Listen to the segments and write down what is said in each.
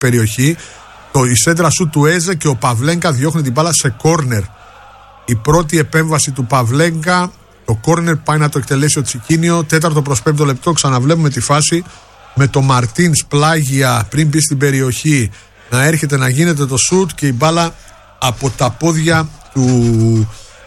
περιοχή. Η σέντρα σου του Έζε και ο Παυλένκα διώχνει την μπάλα σε κόρνερ. Η πρώτη επέμβαση του Παυλένκα, το κόρνερ πάει να το εκτελέσει ο Τσικίνιο. 4ο προς 5ο λεπτό ξαναβλέπουμε τη φάση με το Μαρτίνς πλάγια πριν μπει στην περιοχή να έρχεται να γίνεται το σουτ και η μπάλα από τα πόδια του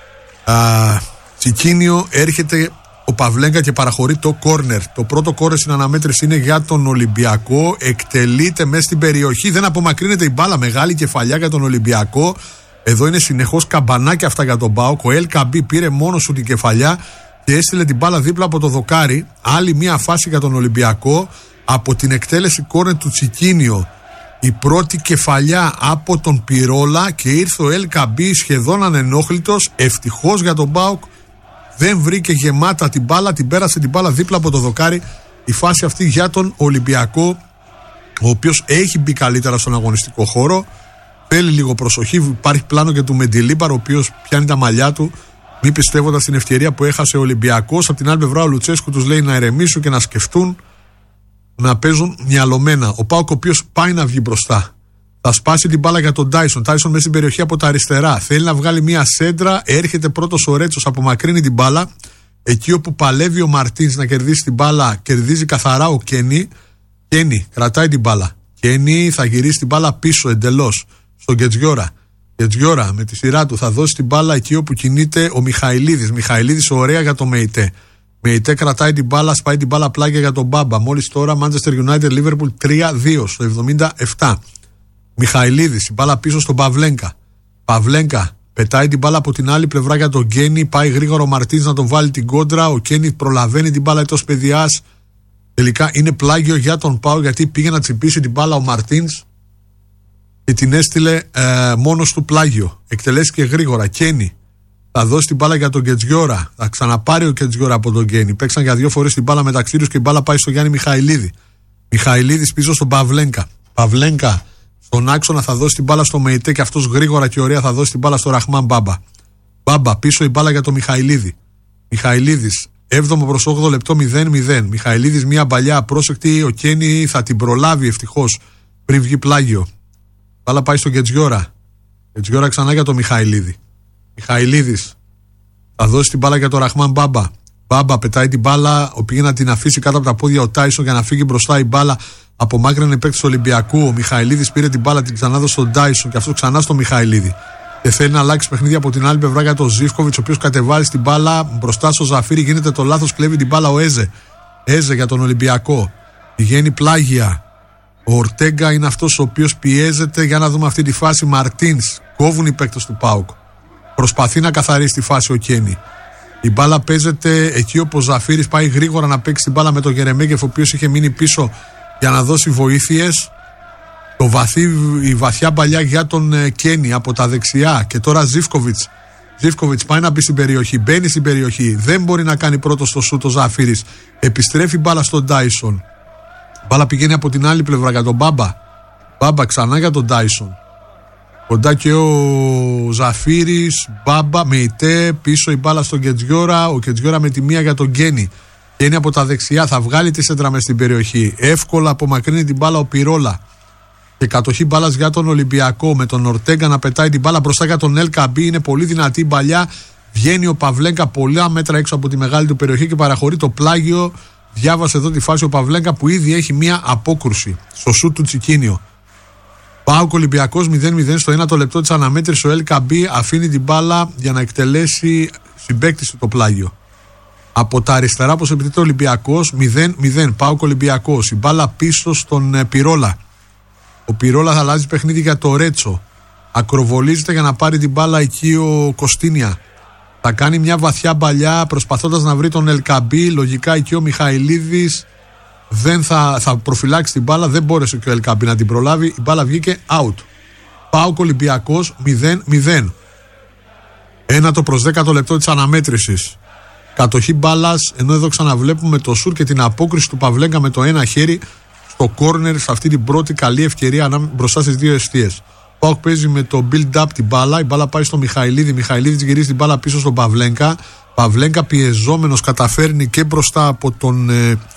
Τσικίνιο έρχεται ο Παυλένκα και παραχωρεί το κόρνερ. Το πρώτο κόρνερ στην αναμέτρηση είναι για τον Ολυμπιακό. Εκτελείται μέσα στην περιοχή. Δεν απομακρύνεται η μπάλα. Μεγάλη κεφαλιά για τον Ολυμπιακό. Εδώ είναι συνεχώς καμπανάκια αυτά για τον ΠΑΟΚ. Ο El Khaby πήρε μόνο σου την κεφαλιά και έστειλε την μπάλα δίπλα από το δοκάρι. Άλλη μια φάση για τον Ολυμπιακό από την εκτέλεση κόρνερ του Τσικίνιο. Η πρώτη κεφαλιά από τον Πυρόλα και ήρθε ο El Khaby σχεδόν ανενόχλητος. Ευτυχώς για τον ΠΑΟΚ δεν βρήκε γεμάτα την μπάλα, την πέρασε την μπάλα δίπλα από το δοκάρι. Η φάση αυτή για τον Ολυμπιακό, ο οποίος έχει μπει καλύτερα στον αγωνιστικό χώρο. Θέλει λίγο προσοχή. Υπάρχει πλάνο και του Μεντιλίμπαρ, ο οποίος πιάνει τα μαλλιά του, μη πιστεύοντας την ευκαιρία που έχασε ο Ολυμπιακός. Από την άλλη πλευρά, ο Λουτσέσκου τους λέει να ηρεμήσουν και να σκεφτούν, να παίζουν μυαλωμένα. Ο ΠΑΟΚ, ο οποίος πάει να βγει μπροστά, θα σπάσει την μπάλα για τον Τάισον. Τάισον μέσα στην περιοχή από τα αριστερά. Θέλει να βγάλει μια σέντρα. Έρχεται πρώτος ο Ρέτσος, απομακρύνει την μπάλα. Εκεί όπου παλεύει ο Μαρτίνς να κερδίσει την μπάλα, κερδίζει καθαρά ο Κένι. Κένι κρατάει την μπάλα. Κένι θα γυρίσει την μπάλα πίσω εντελώς στον Γκετζιόρα. Γκετζιόρα με τη σειρά του θα δώσει την μπάλα εκεί όπου κινείται ο Μιχαηλίδης. Μιχαηλίδης ωραία για το Μεϊτέ. Μεϊτέ κρατάει την μπάλα, σπάει την μπάλα πλάγια για τον Μπάμπα. Μόλις τώρα Manchester United Liverpool 3-2 στο 77. Μιχαηλίδης, η μπάλα πίσω στον Παυλένκα. Παυλένκα πετάει την μπάλα από την άλλη πλευρά για τον Γκένι. Πάει γρήγορα ο Μαρτίνς να τον βάλει την κόντρα. Ο Γκένι προλαβαίνει την μπάλα εκτός παιδιάς. Τελικά είναι πλάγιο για τον ΠΑΟΚ γιατί πήγε να τσιμπήσει την μπάλα ο Μαρτίνς και την έστειλε μόνος του πλάγιο. Εκτελέστηκε γρήγορα. Γκένι θα δώσει την μπάλα για τον Γκετζιόρα. Θα ξαναπάρει ο Γκετζιόρα από τον Γκένι. Παίξαν για 2 φορές την μπάλα μεταξύ τους και η μπάλα πάει στο Γιάννη Μιχαηλίδη. Μιχαηλίδης πίσω στον Παυλένκα. Παυλένκα στον άξονα θα δώσει την μπάλα στο Μεϊτέ και αυτός γρήγορα και ωραία θα δώσει την μπάλα στο Ραχμάν Μπάμπα. Μπάμπα πίσω η μπάλα για τον Μιχαηλίδη. Μιχαηλίδης 7ο προς 8ο λεπτό 0-0. Μιχαηλίδης μια μπαλιά απρόσεκτη. Ο Κένι θα την προλάβει ευτυχώς πριν βγει πλάγιο. Μπάλα πάει στον Γκετζιόρα. Γκετζιόρα ξανά για τον Μιχαηλίδη. Μιχαηλίδης θα δώσει την μπάλα για τον Ραχμάν Μπάμπα. Μπάμπα πετάει την μπάλα. Πήγε να την αφήσει κάτω από τα πόδια ο Τάισον για να φύγει μπροστά η μπάλα. Απομάκρυνε παίκτη του Ολυμπιακού. Ο Μιχαηλίδης πήρε την μπάλα, την ξανάδωσε στον Τάισον και αυτό ξανά στο Μιχαηλίδη. Και θέλει να αλλάξει παιχνίδι από την άλλη πλευρά για τον Ζίβκοβιτς, ο οποίος κατεβάζει την μπάλα μπροστά στο Ζαφύρι. Γίνεται το λάθος, κλέβει την μπάλα ο Έζε. Έζε για τον Ολυμπιακό. Πηγαίνει πλάγια. Ο Ορτέγκα είναι αυτός ο οποίος πιέζεται. Για να δούμε αυτή τη φάση. Μαρτίνς. Κόβουν οι παίκτες του ΠΑΟΚ. Προσπαθεί να καθαρίσει τη φάση ο Κένι. Η μπάλα παίζεται εκεί όπου ο Ζαφύρης πάει γρήγορα να παίξει την μπάλα με τον Γερεμέγεφ, ο οποίος είχε μείνει πίσω για να δώσει βοήθειες. Η βαθιά παλιά για τον Κένι από τα δεξιά. Και τώρα Ζίβκοβιτς. Ζίβκοβιτς πάει να μπει στην περιοχή. Μπαίνει στην περιοχή. Δεν μπορεί να κάνει πρώτο στο σούτ ο Ζαφύρης. Επιστρέφει μπάλα στον Τάισον. Μπάλα πηγαίνει από την άλλη πλευρά για τον Μπάμπα. Μπάμπα ξανά για τον Τάισον. Κοντά και ο Ζαφύρης. Μπάμπα, Μεϊτέ. Πίσω η μπάλα στον Γκετζιόρα. Ο Γκετζιόρα με τη μία για τον Γκένι. Γκένι από τα δεξιά. Θα βγάλει τη σέντρα μες στην περιοχή. Εύκολα απομακρύνει την μπάλα ο Πυρόλα. Και κατοχή μπάλας για τον Ολυμπιακό. Με τον Ορτέγκα να πετάει την μπάλα μπροστά για τον El Khaby. Είναι πολύ δυνατή η μπαλιά. Βγαίνει ο Παυλένκα πολλά μέτρα έξω από τη μεγάλη του περιοχή και παραχωρεί το πλάγιο. Διάβασε εδώ τη φάση ο Παυλένκα που ήδη έχει μία απόκρουση στο σούτ του Τσικίνιο. ΠΑΟΚ Ολυμπιακός 0-0 στο 1ο λεπτό της αναμέτρησης. Ο El Khaby αφήνει την μπάλα για να εκτελέσει συμπαίκτης του το πλάγιο. Από τα αριστερά, όπως επιτείνει ο Ολυμπιακός, 0-0. ΠΑΟΚ Ολυμπιακός. Η μπάλα πίσω στον Πυρόλα. Ο Πυρόλα θα αλλάζει παιχνίδι για το Ρέτσο. Ακροβολίζεται για να πάρει την μπάλα εκεί ο Κωστίνια. Θα κάνει μια βαθιά μπαλιά προσπαθώντας να βρει τον El Khaby. Λογικά εκεί ο Μιχαηλίδης δεν θα προφυλάξει την μπάλα. Δεν μπόρεσε και ο El Khaby να την προλάβει. Η μπάλα βγήκε out. ΠΑΟΚ Ολυμπιακός 0-0. 1ο προς 10ο λεπτό της αναμέτρησης. Κατοχή μπάλας, ενώ εδώ ξαναβλέπουμε το σουρ και την απόκριση του Παυλένκα με το ένα χέρι στο κόρνερ σε αυτή την πρώτη καλή ευκαιρία μπροστά στις δύο εστίες. Ο ΠΑΟΚ παίζει με το build-up την μπάλα. Η μπάλα πάει στο Μιχαηλίδη. Μιχαηλίδης γυρίζει την μπάλα πίσω στον Παυλένκα. Παυλένκα πιεζόμενος καταφέρνει και μπροστά από τον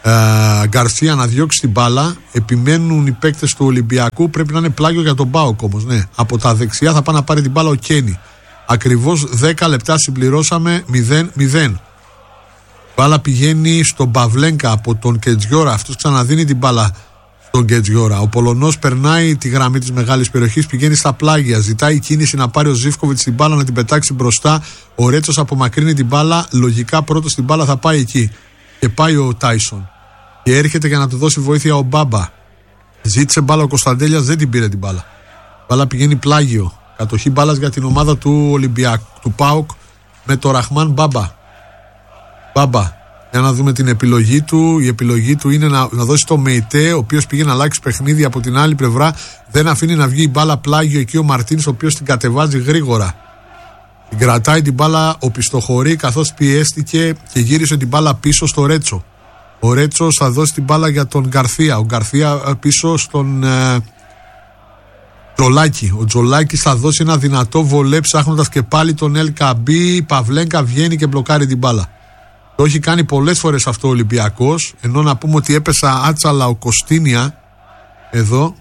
Γκαρσία να διώξει την μπάλα. Επιμένουν οι παίκτες του Ολυμπιακού. Πρέπει να είναι πλάγιο για τον ΠΑΟΚ όμως. Ναι. Από τα δεξιά θα πάει να πάρει την μπάλα ο Κένι. Ακριβώς 10 λεπτά συμπληρώσαμε 0-0. Μπάλα πηγαίνει στον Παυλένκα από τον Κετζιόρα. Αυτός ξαναδίνει την μπάλα στον Κετζιόρα. Ο Πολωνός περνάει τη γραμμή της μεγάλης περιοχής, πηγαίνει στα πλάγια. Ζητάει κίνηση να πάρει ο Ζίβκοβιτς την μπάλα να την πετάξει μπροστά. Ο Ρέτσος απομακρύνει την μπάλα. Λογικά πρώτος την μπάλα θα πάει εκεί. Και πάει ο Τάισον. Και έρχεται για να του δώσει βοήθεια ο Μπάμπα. Ζήτησε μπάλα ο Κωνσταντέλιας, δεν την πήρε την μπάλα. Μπάλα πηγαίνει πλάγιο. Κατοχή μπάλας για την ομάδα του Ολυμπιακού, του ΠΑΟΚ, με το Ραχμάν Μπάμπα. Μπάμπα, για να δούμε την επιλογή του. Η επιλογή του είναι να δώσει το Μεϊτέ, ο οποίος πήγε να αλλάξει παιχνίδι από την άλλη πλευρά. Δεν αφήνει να βγει η μπάλα πλάγιο εκεί ο Μαρτίνς, ο οποίος την κατεβάζει γρήγορα. Την κρατάει την μπάλα ο Πιστοχωρή, καθώς πιέστηκε και γύρισε την μπάλα πίσω στο Ρέτσο. Ο Ρέτσος θα δώσει την μπάλα για τον Γκαρθία. Ο Γκαρθία πίσω στον Τζολάκη. Ο Τζολάκης θα δώσει ένα δυνατό βολέ, ψάχνοντας και πάλι τον Ελκαμπή. Παυλένκα βγαίνει και μπλοκάρει την μπάλα. Το έχει κάνει πολλές φορές αυτό ο Ολυμπιακός. Ενώ να πούμε ότι έπεσε άτσαλα ο Κωστίνια εδώ.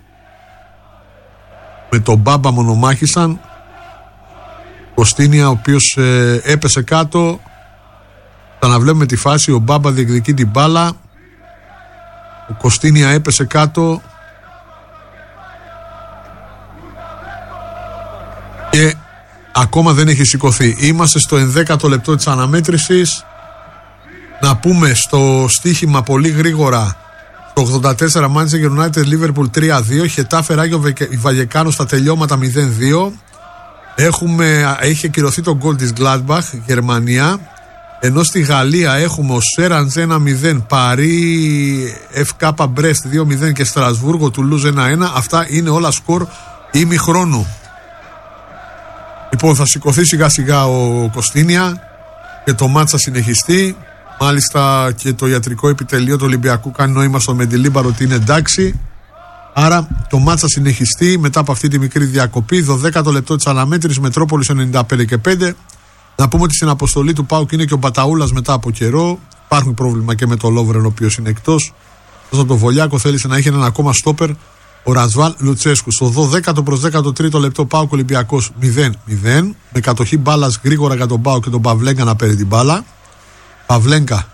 Με τον Μπάμπα μονομάχησαν. Κωστίνια ο οποίος έπεσε κάτω. Ξαναβλέπουμε τη φάση. Ο Μπάμπα διεκδικεί την μπάλα. Ο Κωστίνια έπεσε κάτω. Και ακόμα δεν έχει σηκωθεί. Είμαστε στο 11ο λεπτό της αναμέτρησης. Να πούμε στο στοίχημα πολύ γρήγορα. Το 84 Manchester United Liverpool 3-2. Χετάφε Ράγιο Βαγεκάνο στα τελειώματα 0-2. Έχει ακυρωθεί το γκολ της Gladbach, Γερμανία. Ενώ στη Γαλλία έχουμε ο Σέραντς 1-0, Παρί FK Brest 2-0 και Στρασβούργο Τουλούζ 1-1. Αυτά είναι όλα σκορ ημιχρόνου. Λοιπόν, θα σηκωθεί σιγά σιγά ο Κωστίνια και το μάτς θα συνεχιστεί. Μάλιστα και το ιατρικό επιτελείο του Ολυμπιακού κάνει νόημα στο Μεντιλίμπαρο ότι είναι εντάξει. Άρα το μάτς θα συνεχιστεί μετά από αυτή τη μικρή διακοπή. 12ο λεπτό της αναμέτρησης, Μετρόπολης 95 και 5. Να πούμε ότι στην αποστολή του ΠΑΟΚ είναι και ο Μπαταούλας μετά από καιρό. Υπάρχουν πρόβλημα και με το Λόβρεν, ο οποίος είναι εκτός. Στον το Βολιάκο θέλησε να έχει έναν ακόμα στόπερ, ο Ρασβάλ Λουτσέσκου. Στο 12ο προς 13ο λεπτό ΠΑΟΚ Ολυμπιακός 0-0. Με κατοχή μπάλας γρήγορα για τον ΠΑΟΚ και τον Παυλέγκα να παίρνει την μπάλα. Παυλέγκα.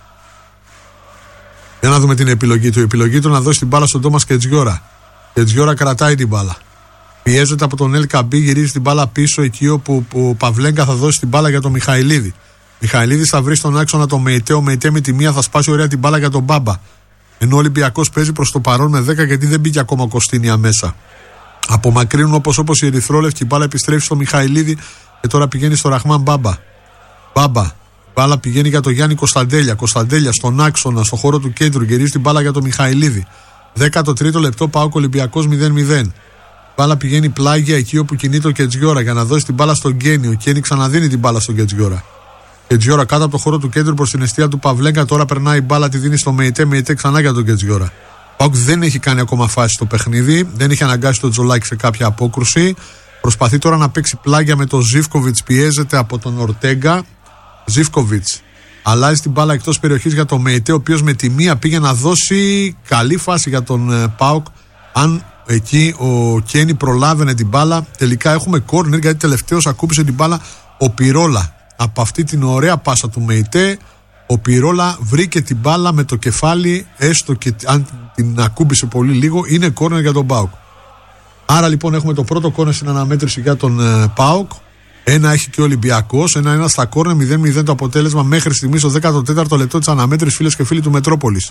Για να δούμε την επιλογή του. Η επιλογή του να δώσει την μπάλα στον Τόμας Κετζιόρα. Κετζιόρα κρατάει την μπάλα. Πιέζεται από τον Ελκαμπή, γυρίζει την μπάλα πίσω εκεί όπου ο Παυλέγκα θα δώσει την μπάλα για τον Μιχαηλίδη. Μιχαηλίδης θα βρει στον άξονα τον Μεϊτέ. Ο Μεϊτέ με τη μία θα σπάσει ωραία την μπάλα για τον Μπάμπα. Ενώ ο Ολυμπιακός παίζει προς το παρόν με 10 γιατί δεν μπήκε ακόμα ο Κωστίνια μέσα. Απομακρύνουν όπως η ερυθρόλευκη, η μπάλα επιστρέφει στο Μιχαηλίδη και τώρα πηγαίνει στο Ραχμάν Μπάμπα. Μπάμπα. Μπάλα πηγαίνει για τον Γιάννη Κωνσταντέλια. Κωνσταντέλια στον άξονα, στο χώρο του κέντρου. Γυρίζει την μπάλα για τον Μιχαηλίδη. 13ο λεπτό, ΠΑΟΚ Ολυμπιακός 0-0. Μπάλα πηγαίνει πλάγια εκεί όπου κινείται ο Κετζιόρα για να δώσει την μπάλα στον Γκένι. Ο Γκένι ξαναδίνει την μπάλα στον Κετζιόρα. Κετζιόρα κάτω από το χώρο του κέντρου προς την εστία του Παυλέγκα. Τώρα περνάει η μπάλα, τη δίνει στο Μεϊτέ. Μεϊτέ ξανά για τον Κετζιόρα. ΠΑΟΚ δεν έχει κάνει ακόμα φάση στο παιχνίδι. Δεν έχει αναγκάσει τον Τζολάκη σε κάποια απόκρουση. Προσπαθεί τώρα να παίξει πλάγια με τον Ζίβκοβιτς. Πιέζεται από τον Ορτέγκα. Ζίβκοβιτς αλλάζει την μπάλα εκτός περιοχής για τον Μεϊτέ, ο οποίος με τη μία πήγε να δώσει καλή φάση για τον ΠΑΟΚ. Αν εκεί ο Κένι προλάβαινε την μπάλα, τελικά έχουμε κόρνερ γιατί τελευταίος ακούμπησε την μπάλα ο Πυρόλα. Από αυτή την ωραία πάσα του Μεϊτέ, ο Πυρόλα βρήκε την μπάλα με το κεφάλι, έστω και αν την ακούμπησε πολύ λίγο, είναι κόρνερ για τον ΠΑΟΚ. Άρα λοιπόν έχουμε το πρώτο κόρνερ στην αναμέτρηση για τον ΠΑΟΚ. Ένα έχει και ο Ολυμπιακός, 1-1 στα κόρνερ, 0-0 το αποτέλεσμα μέχρι στιγμής στο 14ο λεπτό της αναμέτρησης, φίλες και φίλοι του Μετρόπολης.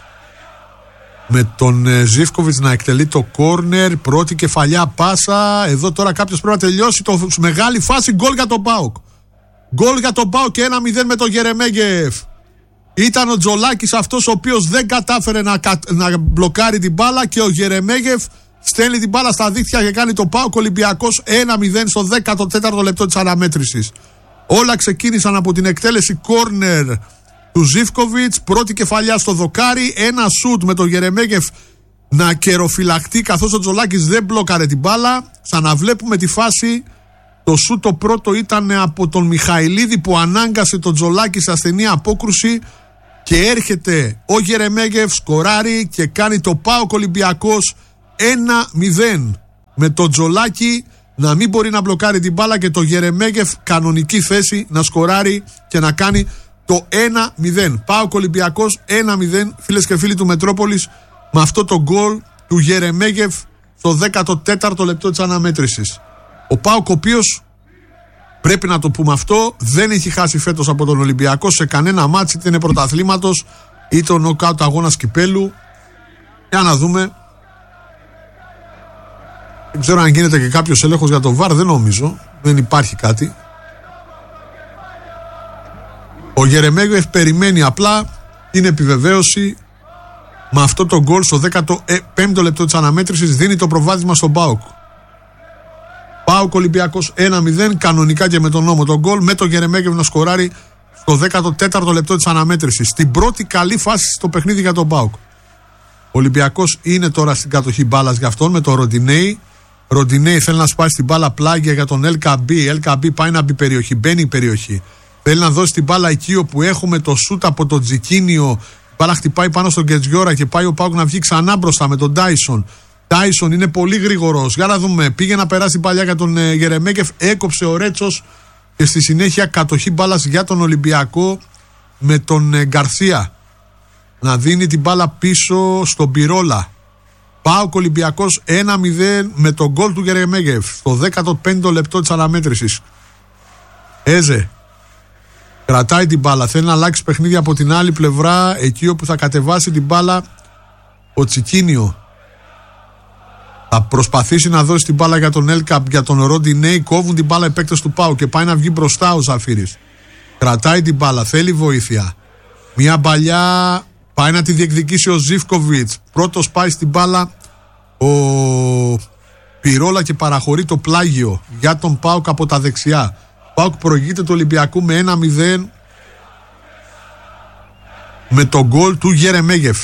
Με τον Ζίβκοβιτς να εκτελεί το κόρνερ, πρώτη κεφαλιά πάσα. Εδώ τώρα κάποιος πρέπει να τελειώσει το μεγάλη φάση. Γκολ για τον ΠΑΟΚ. Γκολ για τον ΠΑΟΚ και 1-0 με τον Γερεμέγεφ. Ήταν ο Τζολάκης αυτός ο οποίος δεν κατάφερε να μπλοκάρει την μπάλα και ο Γερεμέγεφ στέλνει την μπάλα στα δίχτυα και κάνει το ΠΑΟΚ Ολυμπιακός 1-0 στο 14ο λεπτό της αναμέτρησης. Όλα ξεκίνησαν από την εκτέλεση κόρνερ του Ζίβκοβιτς, πρώτη κεφαλιά στο δοκάρι, ένα σουτ με τον Γερεμέγεφ να καιροφυλαχτεί καθώς ο Τζολάκης δεν μπλοκάρε την μπάλα. Ξαναβλέπουμε τη φάση. Το σουτ το πρώτο ήταν από τον Μιχαηλίδη που ανάγκασε τον Τζολάκη σε ασθενή απόκρουση και έρχεται ο Γερεμέγεφ, σκοράρει και κάνει το ΠΑΟΚ Ολυμπιακός 1-0 με το Τζολάκι να μην μπορεί να μπλοκάρει την μπάλα και το Γερεμέγεφ κανονική θέση να σκοράρει και να κάνει το 1-0. ΠΑΟΚ Ολυμπιακός 1-0, φίλες και φίλοι του Μετρόπολης, με αυτό το γκολ του Γερεμέγεφ στο 14ο λεπτό της αναμέτρησης. Ο ΠΑΟΚ, ο οποίος, πρέπει να το πούμε αυτό, δεν έχει χάσει φέτος από τον Ολυμπιακό σε κανένα μάτς, είτε είναι πρωταθλήματος είτε ο νοκάουτ αγώνας κυπέλου. Για να δούμε. Δεν ξέρω αν γίνεται και κάποιος έλεγχος για το VAR, δεν νομίζω, δεν υπάρχει κάτι. Ο Γερεμέγεφ περιμένει απλά την επιβεβαίωση. Με αυτό το γκολ στο 15ο λεπτό της αναμέτρησης δίνει το προβάδισμα στον ΠΑΟΚ. ΠΑΟΚ Ολυμπιακός 1-0, κανονικά και με τον νόμο τον γκολ, με τον Γερεμέγεφ να σκοράρει στο 14ο λεπτό της αναμέτρησης. Στην πρώτη καλή φάση στο παιχνίδι για τον ΠΑΟΚ. Ο Ολυμπιακός είναι τώρα στην κατοχή μπάλας για αυτόν με τον Ροντινέη. Ροντινέη θέλει να σπάσει την μπάλα πλάγια για τον LKB. LKB πάει να μπει περιοχή, μπαίνει η περιοχή. Θέλει να δώσει την μπάλα εκεί όπου έχουμε το σούτ από τον Τζικίνιο. Η μπάλα χτυπάει πάνω στον Γκετζιόρα και πάει ο ΠΑΟΚ να βγει ξανά μπροστά με τον Τάισον. Τάισον είναι πολύ γρήγορος. Για να δούμε. Πήγε να περάσει την παλιά για τον Γερεμέγεφ. Έκοψε ο Ρέτσος και στη συνέχεια κατοχή μπάλας για τον Ολυμπιακό με τον Γκαρσία να δίνει την μπάλα πίσω στον Πυρόλα. ΠΑΟΚ Ολυμπιακός 1-0 με τον γκολ του Γερεμέγεφ στο 15ο λεπτό της αναμέτρησης. Έζε κρατάει την μπάλα, θέλει να αλλάξει παιχνίδι από την άλλη πλευρά, εκεί όπου θα κατεβάσει την μπάλα ο Τσικίνιο. Θα προσπαθήσει να δώσει την μπάλα για τον Έλκαμπ, για τον Ροντινέη. Κόβουν την μπάλα οι παίκτες του ΠΑΟΚ και πάει να βγει μπροστά ο Ζαφύρης. Κρατάει την μπάλα, θέλει βοήθεια. Μια μπαλιά πάει να τη διεκδικήσει ο Ζίβκοβιτς. Πρώτος πάει στην μπάλα ο Πυρόλα και παραχωρεί το πλάγιο για τον ΠΑΟΚ από τα δεξιά. ΠΑΟΚ προηγείται του Ολυμπιακού με 1-0 με τον γκολ του Γερεμέγεφ.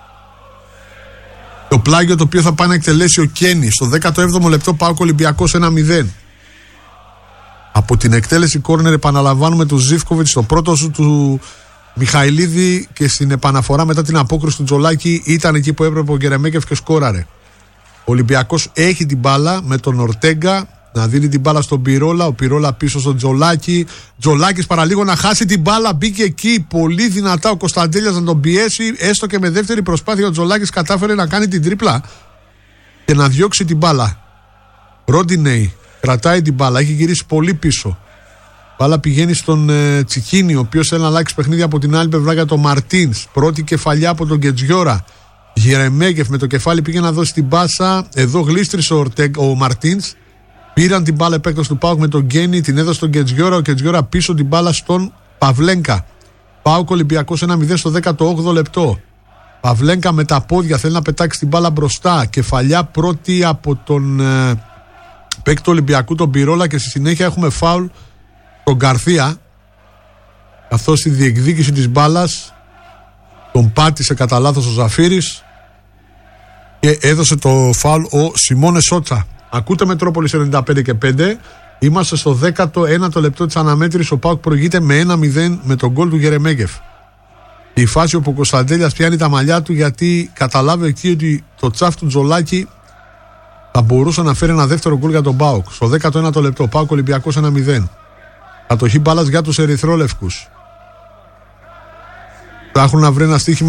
Το πλάγιο το οποίο θα πάει να εκτελέσει ο Κένι στο 17ο λεπτό. ΠΑΟΚ Ολυμπιακός 1-0. Από την εκτέλεση κόρνερ επαναλαμβάνουμε του Ζίβκοβιτς, το πρώτο σου του Μιχαηλίδη, και στην επαναφορά μετά την απόκριση του Τζολάκη ήταν εκεί που έπρεπε ο Γερεμέγεφ και σκόραρε. Ο Ολυμπιακός έχει την μπάλα με τον Ορτέγκα να δίνει την μπάλα στον Πυρόλα. Ο Πυρόλα πίσω στον Τζολάκη. Τζολάκης παραλίγο να χάσει την μπάλα. Μπήκε εκεί πολύ δυνατά ο Κωνσταντέλιας να τον πιέσει. Έστω και με δεύτερη προσπάθεια ο Τζολάκης κατάφερε να κάνει την τρίπλα και να διώξει την μπάλα. Ροντινέη κρατάει την μπάλα. Έχει γυρίσει πολύ πίσω. Μπάλα πηγαίνει στον Τσικίνη, ο οποίος θέλει να αλλάξει παιχνίδι από την άλλη πλευρά για τον Μαρτίνς. Πρώτη κεφαλιά από τον Γκετζιόρα. Γερεμέγεφ με το κεφάλι πήγε να δώσει την πάσα. Εδώ γλίστρισε ο Μαρτίνς. Πήραν την μπάλα επέκταση του ΠΑΟΚ με τον Γκένι, την έδωσε στον Γκετζιόρα. Ο Γκετζιόρα πίσω την μπάλα στον Παυλένκα. ΠΑΟΚ Ολυμπιακός 1-0 στο 18ο λεπτό. Παυλένκα με τα πόδια θέλει να πετάξει την μπάλα μπροστά. Κεφαλιά πρώτη από τον παίκτη του Ολυμπιακού, τον Πυρόλα, και στη συνέχεια έχουμε φάουλ τον Γκαρθία. Καθώς στη διεκδίκηση της μπάλας τον πάτησε κατά λάθος ο Ζαφύρης και έδωσε το φάουλ ο Σιμώνε Σότσα. Ακούτε Μετρόπολης 95 και 5. Είμαστε στο 19ο λεπτό της αναμέτρησης. Ο ΠΑΟΚ προηγείται με 1-0 με τον γκολ του Γερεμέγεφ. Η φάση όπου ο Κωνσταντέλιας πιάνει τα μαλλιά του, γιατί καταλάβει εκεί ότι το τσάφ του Τζολάκη θα μπορούσε να φέρει ένα δεύτερο γκολ για τον ΠΑΟΚ. Στο 19ο λεπτό, ΠΑΟΚ Ολυμπιακός 1-0. Κατοχή μπάλας για τους ερυθρόλευκους. Ψάχνουν να βρει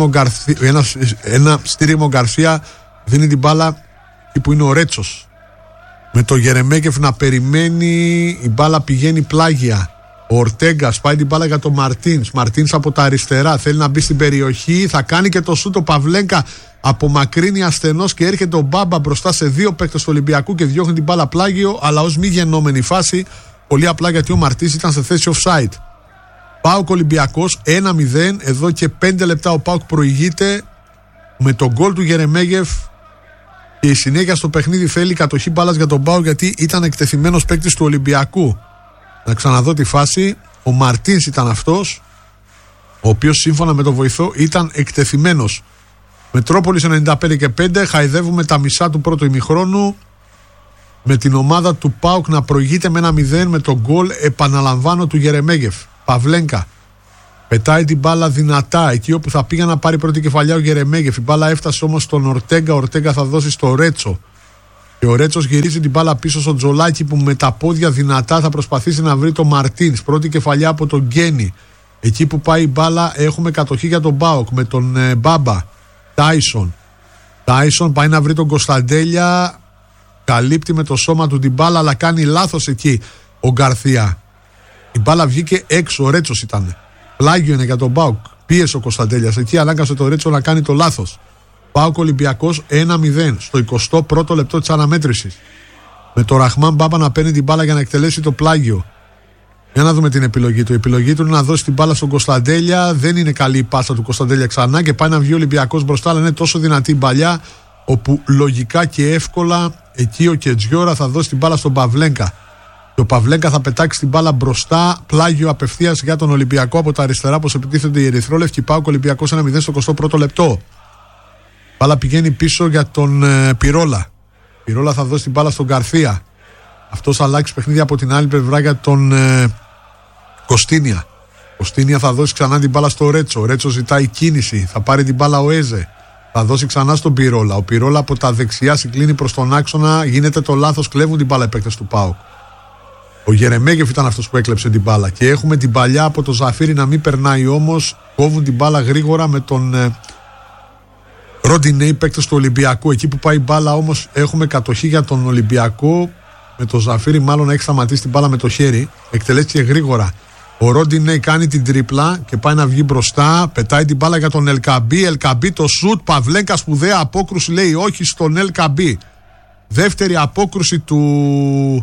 ένα στήριμο Γκαρσία. Δίνει την μπάλα εκεί που είναι ο Ρέτσος. Με το Γερεμέγεφ να περιμένει, η μπάλα πηγαίνει πλάγια. Ο Ορτέγκα πάει την μπάλα για τον Μαρτίνς. Μαρτίνς από τα αριστερά θέλει να μπει στην περιοχή. Θα κάνει και το σούτ. Ο Παυλένκα απομακρύνει ασθενώς και έρχεται ο Μπάμπα μπροστά σε δύο παίκτες του Ολυμπιακού και διώχνει την μπάλα πλάγιο, αλλά ως μη γεννόμενη φάση. Πολύ απλά γιατί ο Μαρτίνς ήταν σε θέση offside. ΠΑΟΚ Ολυμπιακός 1-0. Εδώ και 5 λεπτά ο ΠΑΟΚ προηγείται με τον γκολ του Γερεμέγεφ. Και η συνέχεια στο παιχνίδι θέλει κατοχή μπάλας για τον ΠΑΟΚ, γιατί ήταν εκτεθειμένος παίκτης του Ολυμπιακού. Να ξαναδώ τη φάση. Ο Μαρτίνς ήταν αυτός, ο οποίος σύμφωνα με τον βοηθό ήταν εκτεθειμένος. Μετρόπολης 95 και 5. Χαϊδεύουμε τα μισά του πρώτου ημιχρόνου με την ομάδα του ΠΑΟΚ να προηγείται με 1-0 με τον γκολ, επαναλαμβάνω, του Γερεμέγεφ. Παυλένκα Πετάει την μπάλα δυνατά εκεί όπου θα πήγα να πάρει πρώτη κεφαλιά ο Γερεμέγεφ. Η μπάλα έφτασε όμως στον Ορτέγκα. Ο Ορτέγκα θα δώσει στο Ρέτσο. Και ο Ρέτσος γυρίζει την μπάλα πίσω στο Τζολάκι που με τα πόδια δυνατά θα προσπαθήσει να βρει τον Μαρτίνς. Πρώτη κεφαλιά από τον Γκένι. Εκεί που πάει η μπάλα έχουμε κατοχή για τον Μπάοκ με τον Μπάμπα. Τάισον πάει να βρει τον Κωνσταντέλια. Καλύπτει με το σώμα του την μπάλα, αλλά κάνει λάθος εκεί ο Γκαρθία. Η μπάλα βγήκε έξω, ο Ρέτσος ήταν. Πλάγιο είναι για τον Μπάουκ. Πίεσε ο Κωνσταντέλιας εκεί, ανάγκασε το Ρέτσο να κάνει το λάθος. Πάοκ Ολυμπιακός 1-0 στο 21ο λεπτό της αναμέτρησης. Με το Ραχμάν Μπάμπα να παίρνει την μπάλα για να εκτελέσει το πλάγιο. Για να δούμε την επιλογή του. Η επιλογή του είναι να δώσει την μπάλα στον Κωνσταντέλια. Δεν είναι καλή η πάσα του Κωνσταντέλια ξανά και πάει να βγει ο Ολυμπιακός μπροστά, αλλά είναι τόσο δυνατή η μπαλιά, όπου λογικά και εύκολα εκεί ο Κετζιόρα θα δώσει την μπάλα στον Παυλέγκα. Και ο Παυλέγκα θα πετάξει την μπάλα μπροστά, πλάγιο απευθείας για τον Ολυμπιακό από τα αριστερά, όπως επιτίθενται οι Ερυθρόλευκοι. Πάοκ Ολυμπιακός 1-0 στο 21ο λεπτό. Μπάλα πηγαίνει πίσω για τον Πυρόλα. Πυρόλα θα δώσει την μπάλα στον Γκαρθία. Αυτός θα αλλάξει παιχνίδι από την άλλη πλευρά για τον Κωστίνια. Κωστίνια θα δώσει ξανά την μπάλα στο Ρέτσο. Ο Ρέτσο ζητάει κίνηση. Θα πάρει την μπάλα ο Έζε. Θα δώσει ξανά στον Πυρόλα. Ο Πυρόλα από τα δεξιά συγκλίνει προς τον άξονα. Γίνεται το λάθος. Κλέβουν την μπάλα οι παίκτες του ΠΑΟΚ. Ο Γερεμέγεφ ήταν αυτός που έκλεψε την μπάλα. Και έχουμε την παλιά από το Ζαφύρι να μην περνάει όμως. Κόβουν την μπάλα γρήγορα με τον Ροντινέι, παίκτες του Ολυμπιακού. Εκεί που πάει η μπάλα όμως έχουμε κατοχή για τον Ολυμπιακό. Με το Ζαφύρι μάλλον να έχει σταματήσει την μπάλα με το χέρι. Εκτελέστηκε γρήγορα. Ο Ροντινέι κάνει την τρίπλα και πάει να βγει μπροστά. Πετάει την μπάλα για τον Ελκαμπή. Ελκαμπή το σουτ. Παυλέγκα σπουδαία απόκρουση, λέει όχι στον Ελκαμπή. Δεύτερη απόκρουση του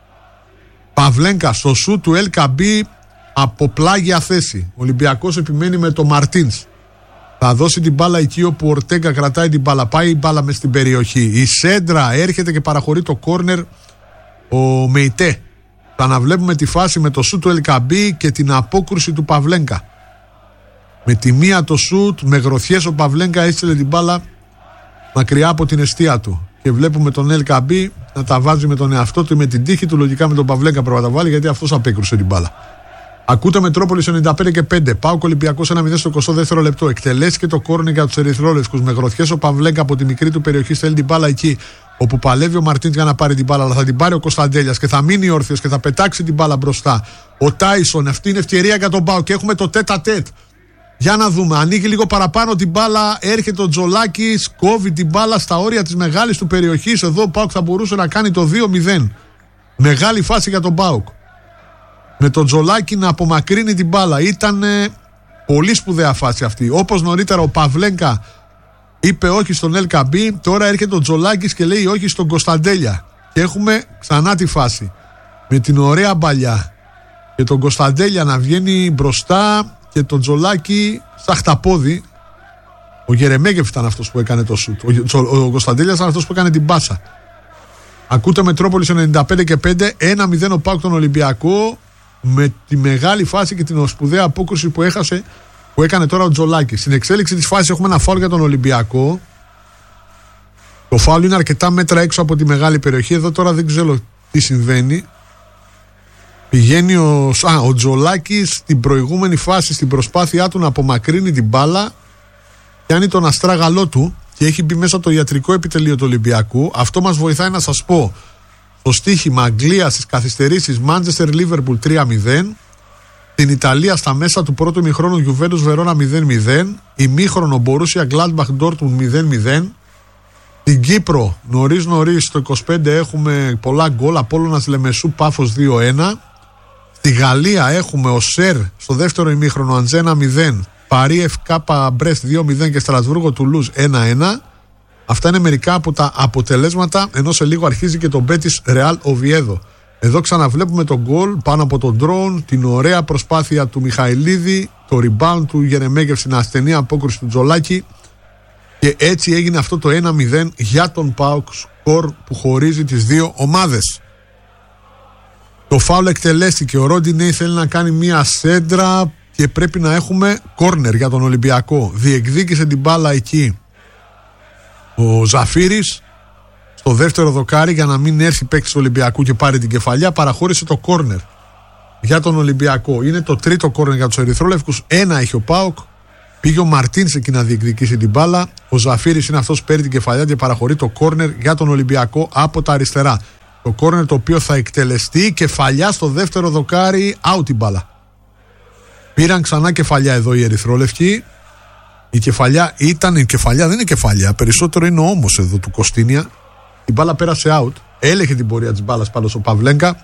Παυλέγκα στο σουτ του Ελκαμπή από πλάγια θέση. Ο Ολυμπιακός επιμένει με τον Μαρτίνς. Θα δώσει την μπάλα εκεί όπου ο Ορτέγκα κρατάει την μπάλα. Πάει η μπάλα μες στην περιοχή. Η σέντρα έρχεται και παραχωρεί το κόρνερ ο Μεϊτέ. Θα αναβλέπουμε τη φάση με το σουτ του Ελκαμπή και την απόκρουση του Παυλέγκα. Με τη μία το σουτ, με γροθιές ο Παυλέγκα έστειλε την μπάλα μακριά από την εστία του. Και βλέπουμε τον Ελκαμπή να τα βάζει με τον εαυτό του, με την τύχη του. Λογικά με τον Παυλέγκα πρέπει να τα βάλει, γιατί αυτός απέκρουσε την μπάλα. Ακούτε Μετρόπολης 95 και 5. Πάοκ Ολυμπιακός 1-0 στο 22ο λεπτό. Εκτελέστηκε το κόρνερ για τους Ερυθρόλευκους. Με γροθιές ο Παυλέγκα από τη μικρή του περιοχή στέλνει την μπάλα εκεί όπου παλεύει ο Μαρτίνς για να πάρει την μπάλα. Αλλά θα την πάρει ο Κωνσταντέλιας και θα μείνει όρθιος και θα πετάξει την μπάλα μπροστά. Ο Τάισον, αυτή είναι ευκαιρία για τον Πάοκ και έχουμε το τέτα-τέτ. Για να δούμε. Ανοίγει λίγο παραπάνω την μπάλα. Έρχεται ο Τζολάκης, κόβει την μπάλα στα όρια της μεγάλης του περιοχής. Εδώ ο Πάοκ θα μπορούσε να κάνει το 2-0. Μεγάλη φάση για τον Πάοκ. Με τον Τζολάκη να απομακρύνει την μπάλα. Ήταν πολύ σπουδαία φάση αυτή. Όπως νωρίτερα ο Παυλέγκα είπε όχι στον Ελκαμπή, τώρα έρχεται ο Τζολάκης και λέει όχι στον Κωνσταντέλια. Και έχουμε ξανά τη φάση. Με την ωραία μπαλιά. Και τον Κωνσταντέλια να βγαίνει μπροστά και τον Τζολάκη στα χταπόδι. Ο Γερεμέγεφ ήταν αυτός που έκανε το σουτ. Ο Κωνσταντέλιας ήταν αυτός που έκανε την μπάσα. Ακούτε Μετρόπολης 95 και 5. 1-0 ο ΠΑΟΚ τον Ολυμπιακό. Με τη μεγάλη φάση και την σπουδαία απόκρουση που έκανε τώρα ο Τζολάκης. Στην εξέλιξη της φάσης έχουμε ένα φάουλ για τον Ολυμπιακό. Το φάουλ είναι αρκετά μέτρα έξω από τη μεγάλη περιοχή. Εδώ τώρα δεν ξέρω τι συμβαίνει. Πηγαίνει ο Τζολάκης στην προηγούμενη φάση, στην προσπάθειά του να απομακρύνει την μπάλα, πιάνει τον αστράγαλό του και έχει μπει μέσα το ιατρικό επιτελείο του Ολυμπιακού. Αυτό μας βοηθάει να σας πω το στοίχημα Αγγλία στις καθυστερήσεις Manchester Liverpool 3-0, την Ιταλία στα μέσα του πρώτου ημιχρόνου Juventus Verona 0-0, ημίχρονο Borussia Gladbach Dortmund 0-0, την Κύπρο νωρίς στο 25 έχουμε πολλά γκολ, Απόλλωνας Λεμεσού Πάφος 2-1, στη Γαλλία έχουμε ο Σερ στο δεύτερο ημίχρονο Αντζένα 0, Παρί Ευκάπα Μπρέστ 2-0 και Στρασβούργο Τουλούζ 1-1. Αυτά είναι μερικά από τα αποτελέσματα, ενώ σε λίγο αρχίζει και το Μπέτις Ρεάλ Οβιέδο. Εδώ ξαναβλέπουμε τον γκολ πάνω από τον ντρόουν, την ωραία προσπάθεια του Μιχαηλίδη, το rebound του Γερεμέγεφ στην ασθενή απόκριση του Τζολάκη και έτσι έγινε αυτό το 1-0 για τον ΠΑΟΚ, σκορ που χωρίζει τις δύο ομάδες. Το φάουλ εκτελέστηκε, ο Ροντινέι θέλει να κάνει μία σέντρα και πρέπει να έχουμε κόρνερ για τον Ολυμπιακό. Διεκδίκησε την μπάλα εκεί ο Ζαφύρης στο δεύτερο δοκάρι για να μην έρθει παίκτης του Ολυμπιακού και πάρει την κεφαλιά, παραχώρησε το κόρνερ. για τον Ολυμπιακό. Είναι το τρίτο κόρνερ για τους ερυθρόλευκους. Ένα έχει ο ΠΑΟΚ. Πήγε ο Μαρτίνς εκεί να διεκδικήσει την μπάλα. Ο Ζαφύρης είναι αυτός που παίρνει την κεφαλιά και παραχωρεί το κόρνερ για τον Ολυμπιακό από τα αριστερά. Το κόρνερ το οποίο θα εκτελεστεί, κεφαλιά στο δεύτερο δοκάρι, out η μπάλα. Πήραν ξανά κεφαλιά εδώ οι ερυθρόλευκοι. Η κεφαλιά δεν είναι κεφαλιά, περισσότερο είναι ο ώμος εδώ του Κωστίνια. Η μπάλα πέρασε out, έλεγε την πορεία της μπάλας πάνω στο Παυλέγκα.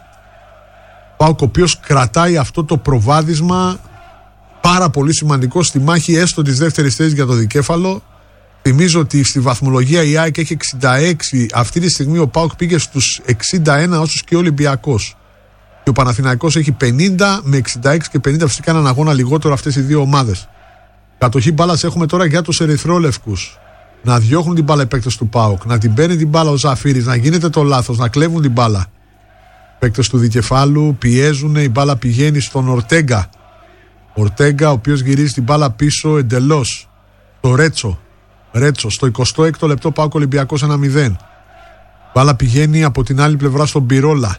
ΠΑΟΚ ο οποίος κρατάει αυτό το προβάδισμα πάρα πολύ σημαντικό στη μάχη έστω της δεύτερης θέσης για το δικέφαλο. Θυμίζω ότι στη βαθμολογία η ΑΕΚ έχει 66, αυτή τη στιγμή ο ΠΑΟΚ πήγε στους 61 όσους και ο Ολυμπιακός. Και ο Παναθηναϊκός έχει 50 με 66 και 50, φυσικά έναν αγώνα λιγότερο αυτές οι δύο ομάδες. Κατοχή μπάλας έχουμε τώρα για τους ερυθρόλευκους. Να διώχνουν την μπάλα οι παίκτες του ΠΑΟΚ, να την παίρνει την μπάλα ο Ζαφύρης, να γίνεται το λάθος, να κλέβουν την μπάλα. Οι παίκτες του δικεφάλου πιέζουν, η μπάλα πηγαίνει στον Ορτέγκα. Ορτέγκα, ο οποίος γυρίζει την μπάλα πίσω εντελώς. Το Ρέτσο, στο 26ο λεπτό ΠΑΟΚ Ολυμπιακός 1-0. Μπάλα πηγαίνει από την άλλη πλευρά στον Πυρόλα.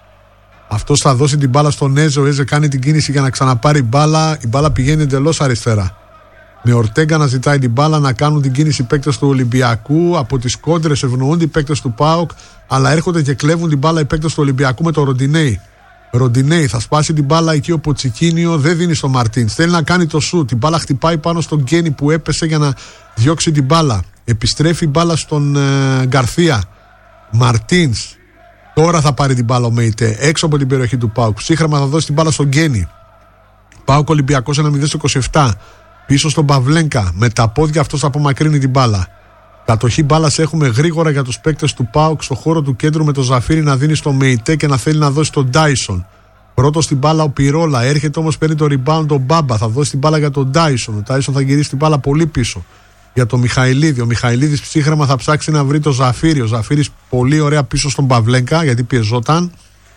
Αυτός θα δώσει την μπάλα στον Έζε. Ο Έζε κάνει την κίνηση για να ξαναπάρει μπάλα. Η μπάλα πηγαίνει εντελώς αριστερά. Με Ορτέγκα να ζητάει την μπάλα, να κάνουν την κίνηση οι παίκτες του Ολυμπιακού. Από τις κόντρες ευνοούνται οι παίκτες του ΠΑΟΚ, αλλά έρχονται και κλέβουν την μπάλα οι παίκτες του Ολυμπιακού με το Ροντινέι. Ροντινέι θα σπάσει την μπάλα εκεί ο Ποτσικίνιο, δεν δίνει στο Μαρτίν. Θέλει να κάνει το σουτ. Την μπάλα χτυπάει πάνω στον Γκένι που έπεσε για να διώξει την μπάλα. Επιστρέφει η μπάλα στον Γκαρθία. Μαρτίν. Τώρα θα πάρει την μπάλα ο Μέιτε έξω από την περιοχή του ΠΑΟΚ. Ψύχρεμα θα δώσει την μπάλα στον Γκένι. ΠΑΟΚ Ολυμπιακός 1-0 στο 27. Πίσω στον Παυλέγκα. Με τα πόδια αυτός θα απομακρύνει την μπάλα. Κατοχή μπάλας έχουμε γρήγορα για τους παίκτες του ΠΑΟΚ στο χώρο του κέντρου με το Ζαφύρι να δίνει στο Μέιτε και να θέλει να δώσει τον Ντάισον. Πρώτος στην μπάλα ο Πυρόλα. Έρχεται όμως, παίρνει το rebound τον Μπάμπα. Θα δώσει την μπάλα για τον Ντάισον. Ο Ντάισον θα γυρίσει την μπάλα πολύ πίσω για τον Μιχαηλίδη. Ο Μιχαηλίδης ψύχρεμα θα ψάξει να βρει το Ζαφύρι. Ο Ζαφύρης πολύ ωραία πίσω στον Παυλέγκα γιατί πιεζόταν.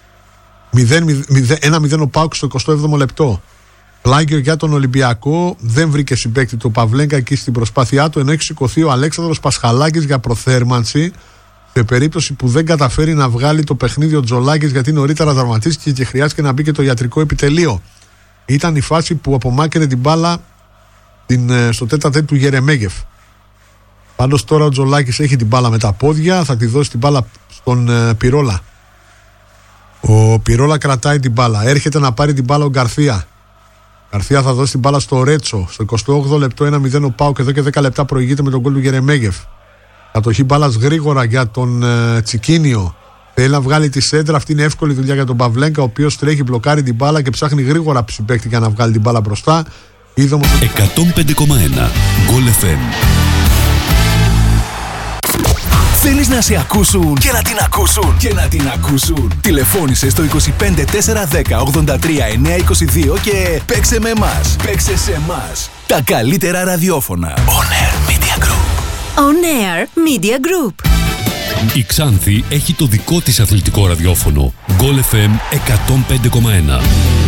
1-0 ο ΠΑΟΚ στο 27ο λεπτό. Πλάγιο για τον Ολυμπιακό, δεν βρήκε συμπαίκτη το Παυλέγκα εκεί στην προσπάθειά του, ενώ έχει σηκωθεί ο Αλέξανδρος Πασχαλάκης για προθέρμανση σε περίπτωση που δεν καταφέρει να βγάλει το παιχνίδι ο Τζολάκης γιατί νωρίτερα τραυματίστηκε και χρειάστηκε να μπει και το ιατρικό επιτελείο. Ήταν η φάση που απομάκρυνε την μπάλα στο τέτα-τέτ του Γερεμέγεφ. Πάντως τώρα ο Τζολάκης έχει την μπάλα με τα πόδια, θα τη δώσει την μπάλα στον Πυρόλα. Ο Πυρόλα κρατάει την μπάλα, έρχεται να πάρει την μπάλα ο Γκαρθία. Γκαρθία θα δώσει την μπάλα στο Ρέτσο. Στο 28ο λεπτό 1-0 ο ΠΑΟΚ, εδώ και 10 λεπτά προηγείται με τον γκολ του Γερεμέγεφ. Κατοχή μπάλας γρήγορα για τον Τσικίνιο. Θέλει να βγάλει τη σέντρα. Αυτή είναι εύκολη δουλειά για τον Παυλέγκα, ο οποίος τρέχει, μπλοκάρει την μπάλα και ψάχνει γρήγορα ψηπέκτη για να βγάλει την μπάλα μπροστά. 105,1 Goal FM. Θέλεις να σε ακούσουν και να την ακούσουν και να την ακούσουν? Τηλεφώνησε στο 25 410 83 922 και παίξε με εμάς. Παίξε σε εμάς. Τα καλύτερα ραδιόφωνα. On Air Media Group. On Air Media Group. Η Ξάνθη έχει το δικό της αθλητικό ραδιόφωνο. Goal FM 105,1.